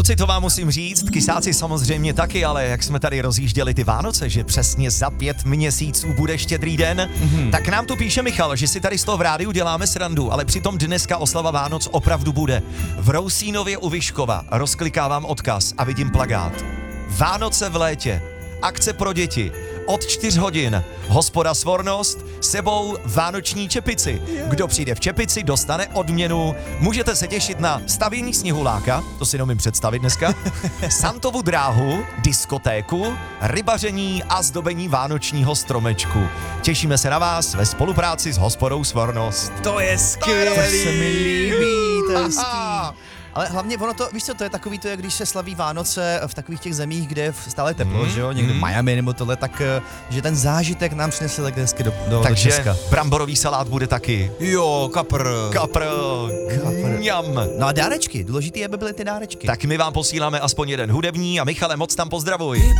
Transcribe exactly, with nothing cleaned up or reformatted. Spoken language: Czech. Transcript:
Kluci, to vám musím říct, kysáci samozřejmě taky, ale jak jsme tady rozjížděli ty Vánoce, že přesně za pět měsíců bude Štědrý den, mm-hmm. tak nám tu píše Michal, že si tady z toho v rádiu děláme srandu, ale přitom dneska oslava Vánoc opravdu bude. V Rousínově u Vyškova rozklikávám odkaz a vidím plakát. Vánoce v létě, akce pro děti, od čtyř hodin, hospoda Svornost, sebou vánoční čepici. Kdo přijde v čepici, dostane odměnu. Můžete se těšit na stavění sněhuláka, to si nemůžu představit dneska, Santovu dráhu, diskotéku, rybaření a zdobení vánočního stromečku. Těšíme se na vás ve spolupráci s hospodou Svornost. To je skvělý. To se mi líbí, to je hezký. Ale hlavně ono to, víš co, to je takový to, jak když se slaví Vánoce v takových těch zemích, kde je stále teplo, mm, že jo, někde v mm. Miami nebo tohle, tak že ten zážitek nám přinesl tak hezky do, do, Takže do Česka. bramborový salát bude taky. Jo, kapr. Kapr. Kapr. Mňam. No a dárečky, důležitý, aby byly ty dárečky. Tak my vám posíláme aspoň jeden hudební a Michale, moc tam pozdravuj.